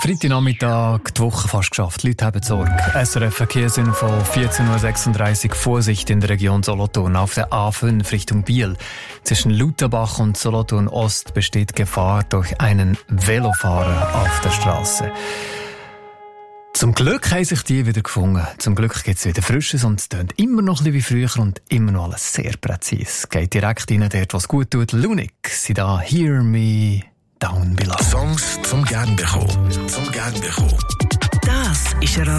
Freitagnachmittag, die Woche fast geschafft. Die Leute haben Sorge. SRF Verkehrsinfo 14.36 Uhr. Vorsicht in der Region Solothurn. Auf der A5 Richtung Biel. Zwischen Lutherbach und Solothurn Ost besteht Gefahr durch einen Velofahrer auf der Straße. Zum Glück haben sich die wieder gefunden. Zum Glück gibt es wieder Frisches und es tönt immer noch ein bisschen wie früher und immer noch alles sehr präzise. Geht direkt rein, dort was gut tut. Lunik, sie da Hear Me Down Below. Songs zum Gern bekommen. Das ist